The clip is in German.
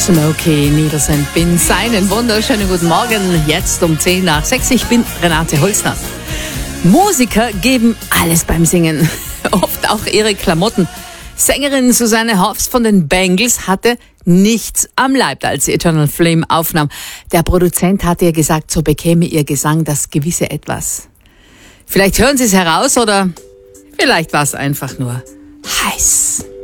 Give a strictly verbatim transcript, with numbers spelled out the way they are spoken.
Smokey Niedersen bin. Seinen wunderschönen guten Morgen, jetzt um zehn nach sechs. Ich bin Renate Holzner. Musiker geben alles beim Singen, oft auch ihre Klamotten. Sängerin Susanne Hoffs von den Bangles hatte nichts am Leib, als sie Eternal Flame aufnahm. Der Produzent hatte ihr gesagt, so bekäme ihr Gesang das gewisse Etwas. Vielleicht hören Sie es heraus oder vielleicht war es einfach nur heiß.